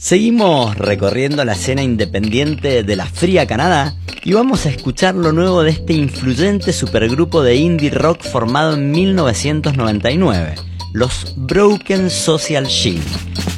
Seguimos recorriendo la escena independiente de la fría Canadá y vamos a escuchar lo nuevo de este influyente supergrupo de indie rock formado en 1999, los Broken Social Scene.